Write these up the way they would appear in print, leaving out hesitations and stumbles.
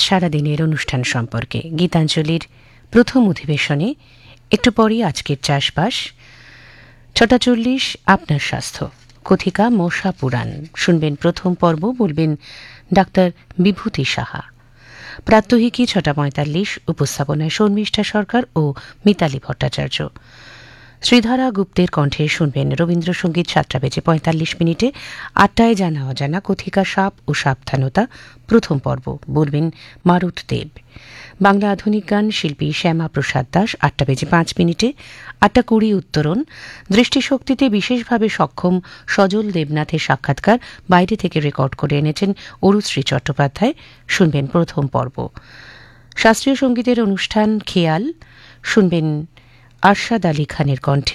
সারাদিনের অনুষ্ঠান সম্পর্কে গীতাঞ্জলির প্রথম অধিবেশনে একটু পরই আজকের চাষবাস ৬:৪০ আপনার স্বাস্থ্য কথিকা মশা পুরাণ শুনবেন প্রথম পর্ব, বলবেন ডাক্তার বিভূতি সাহা। প্রাত্যহিকী ৬:৪৫ উপস্থাপনায় শর্মিষ্ঠা সরকার ও মিতালি ভট্টাচার্য। শ্রীধারা গুপ্তের কণ্ঠে শুনবেন রবীন্দ্রসঙ্গীত ৭:৪৫ ৮টায় জানা অজানা কথিকা সাপ ও সাবধানতা প্রথম পর্ব, বলবেন মারুত দেব। বাংলা আধুনিক গান শিল্পী শ্যামা প্রসাদ দাস ৮:০৫ ৮:২০ উত্তরণ দৃষ্টিশক্তিতে বিশেষভাবে সক্ষম সজল দেবনাথের সাক্ষাৎকার বাইরে থেকে রেকর্ড করে এনেছেন অরুশ্রী চট্টোপাধ্যায়, শুনবেন প্রথম পর্ব। শাস্ত্রীয় সঙ্গীতের অনুষ্ঠান খেয়াল শুনবেন আরশাদ আলী খানের কণ্ঠে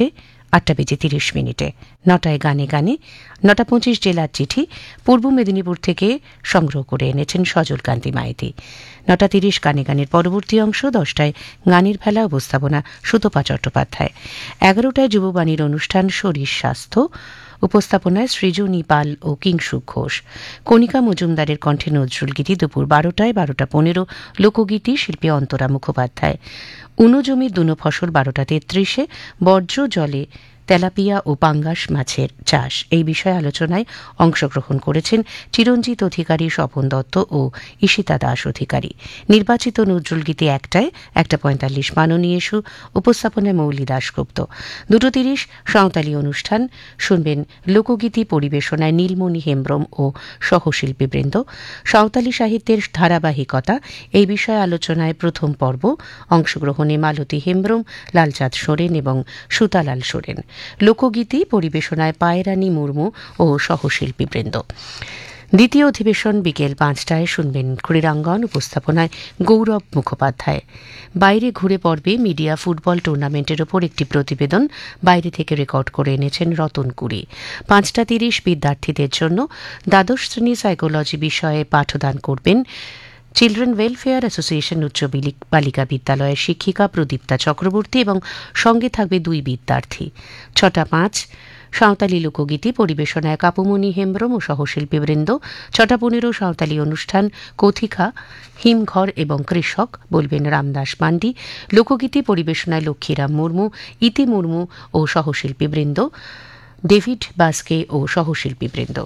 ৮:৩০ ৯টায় গানে গানে ৯:২৫ জেলার চিঠি পূর্ব মেদিনীপুর থেকে সংগ্রহ করে এনেছেন সজল কান্তি মাইতি। ৯:৩০ গানে গানের পরবর্তী অংশ ১০টায় গানের ভেলা উপস্থাপনা সুতপা চট্টোপাধ্যায়। ১১টায় যুববাণীর অনুষ্ঠান শরীর স্বাস্থ্য উপস্থাপনায় সৃজনী পাল ও কিংসুক ঘোষ। কণিকা মজুমদারের কণ্ঠে নজরুল গীতি দুপুর ১২টায় ১২:১৫ লোকগীতি শিল্পী অন্তরা মুখোপাধ্যায়। উনো জমির দুনো ফসল ১২:৩৩ বর্জ্য জলে তেলাপিয়া ও পাঙ্গাস মাছের চাষ এই বিষয়ে আলোচনায় অংশগ্রহণ করেছেন চিরঞ্জিত অধিকারী, স্বপন দত্ত ও ঈশিতা দাস অধিকারী। নির্বাচিত নজরুল গীতি ১টায় ১:৪৫ মাননী এসু উপস্থাপনায় মৌলি দাশগুপ্ত। ২:৩০ সাঁওতালি অনুষ্ঠান শুনবেন লোকগীতি পরিবেশনায় নীলমণি হেমব্রম ও সহশিল্পীবৃন্দ। সাঁওতালি সাহিত্যের ধারাবাহিকতা এই বিষয়ে আলোচনায় প্রথম পর্ব, অংশগ্রহণে মালতী হেমব্রম, লালচাঁদ সোরেন এবং সুতালাল সোরেন। লোকগীতি পরিবেশনায় পায়রানী মুর্মু ও সহশিল্পীবৃন্দ। দ্বিতীয় অধিবেশন বিকেল ৫টায় শুনবেন ক্রীড়াঙ্গন উপস্থাপনায় গৌরব মুখোপাধ্যায়। বাইরে ঘুরে পর্বে মিডিয়া ফুটবল টুর্নামেন্টের ওপর একটি প্রতিবেদন বাইরে থেকে রেকর্ড করে এনেছেন রতন কুড়ি। ৫:৩০ বিদ্যার্থীদের জন্য দ্বাদশ শ্রেণী সাইকোলজি বিষয়ে পাঠদান করবেন চিলড্রেন ওয়েলফেয়ার অ্যাসোসিয়েশন উচ্চ বালিকা বিদ্যালয়ের শিক্ষিকা প্রদীপ্তা চক্রবর্তী এবং সঙ্গে থাকবে ২ বিদ্যার্থী। ৬:০৫ সাঁওতালি লোকগীতি পরিবেশনায় কাপুমণি হেমব্রম ও সহশিল্পীবৃন্দ। ৬:১৫ সাঁওতালি অনুষ্ঠান কথিকা হিমঘর এবং কৃষক, বলবেন রামদাস মান্ডি। লোকগীতি পরিবেশনায় লক্ষ্মীরাম মুর্মু, ইতি মুর্মু ও সহশিল্পীবৃন্দ, ডেভিড বাস্কে ও সহশিল্পীবৃন্দ।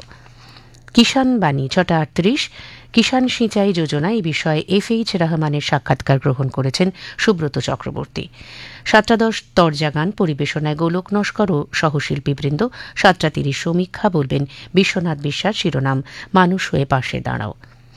কিষাণ বাণী ৬:৩৮ কিষাণ সিঁচাই যোজনা এই বিষয়ে FH রহমানের সাক্ষাৎকার গ্রহণ করেছেন সুব্রত চক্রবর্তী। ৭:১০ তরজা গান পরিবেশনায় গোলক নস্কর ও সহশিল্পীবৃন্দ। ৭:৩০ সমীক্ষা, বলবেন বিশ্বনাথ বিশ্বাস, শিরোনাম মানুষ হয়ে পাশে দাঁড়াও।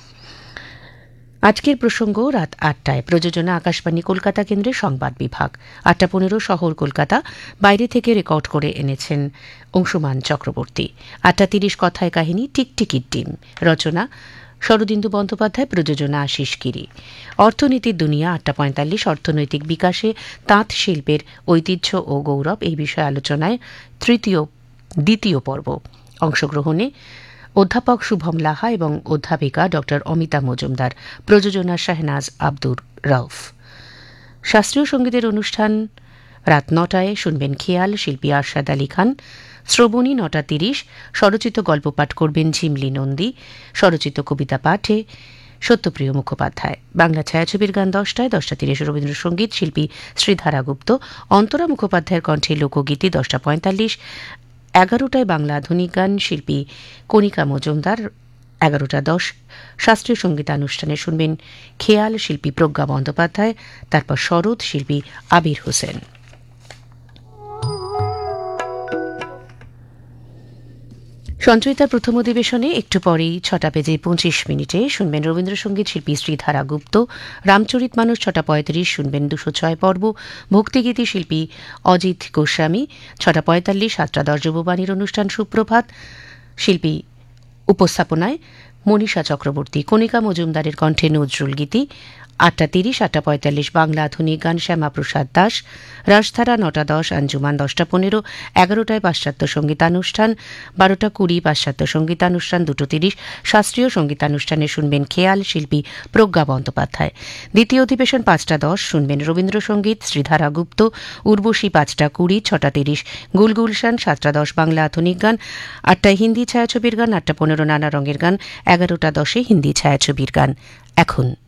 আজকের প্রসঙ্গ রাত ৮টায় প্রযোজনা আকাশবাণী কলকাতা কেন্দ্রের সংবাদ বিভাগ। ৮:১৫ শহর কলকাতা বাইরে থেকে রেকর্ড করে এনেছেন অংশুমান চক্রবর্তী। ৮:৩০ কথায় কাহিনী টিকটিকির ডিম, রচনা শরদিন্দু বন্দ্যোপাধ্যায়, প্রযোজনা আশিস গিরি। অর্থনীতির দুনিয়া ৮:৪৫ অর্থনৈতিক বিকাশে তাঁত শিল্পের ঐতিহ্য ও গৌরব এই বিষয়ে আলোচনায় দ্বিতীয় পর্ব, অংশগ্রহণে অধ্যাপক শুভম লাহা এবং অধ্যাপিকা ড অমিতা মজুমদার, প্রযোজনা শাহনাজ আব্দুর রউফ। শাস্ত্রীয় সঙ্গীতের অনুষ্ঠান রাত ৯টায় শুনবেন খেয়াল শিল্পী আরশাদ আলী খান। শ্রবণী ৯:৩০ স্বরচিত গল্প পাঠ করবেন ঝিমলি নন্দী, স্বরচিত কবিতা পাঠে সত্যপ্রিয় মুখোপাধ্যায়। বাংলা ছায়াছবির গান ১০টায় ১০:৩০ রবীন্দ্রসঙ্গীত শিল্পী শ্রীধারা গুপ্ত, অন্তরা মুখোপাধ্যায়ের কণ্ঠে লোকগীতি ১০:৪৫ ১১টায় বাংলা আধুনিক গান শিল্পী কণিকা মজুমদার। ১১:১০ শাস্ত্রীয় সঙ্গীতানুষ্ঠানে শুনবেন খেয়াল শিল্পী প্রজ্ঞা বন্দ্যোপাধ্যায়, তারপর শরৎ শিল্পী আবির হোসেন। সঞ্চয়িতার প্রথম অধিবেশনে একটু পরেই ৬:২৫ শুনবেন রবীন্দ্রসঙ্গীত শিল্পী শ্রীধারা গুপ্ত। রামচরিত মানস ৬:৩৫ শুনবেন ২০৬ পর্ব, ভক্তিগীতি শিল্পী অজিত গোস্বামী। ৬:৪৫ ৭:১০ যুববাণীর অনুষ্ঠান সুপ্রভাত শিল্পী উপস্থাপনায় মনীষা চক্রবর্তী, কণিকা মজুমদারের কণ্ঠে নজরুল গীতি। ৮:৩০ ৮:৪৫ বাংলা আধুনিক গান শ্যামা প্রসাদ দাস। রাজধারা ৯:১০ আঞ্জুমান ১০:১৫ ১১টায় পাশ্চাত্য সঙ্গীতানুষ্ঠান। ১২:২০ পাশ্চাত্য সঙ্গীতানুষ্ঠান। ২:৩০ শাস্ত্রীয় সঙ্গীতানুষ্ঠানে শুনবেন খেয়াল শিল্পী প্রজ্ঞা বন্দ্যোপাধ্যায়। দ্বিতীয় অধিবেশন ৫:১০ শুনবেন রবীন্দ্রসঙ্গীত শ্রীধারা গুপ্ত, উর্বশী ৫:২০ ৬:৩০ গুলগুলশান। ৭:১০ বাংলা আধুনিক গান। ৮টায় হিন্দি ছায়াছবির গান। ৮:১৫ নানা রঙের গান। ১১:১০ হিন্দি ছায়াছবির গান। এখন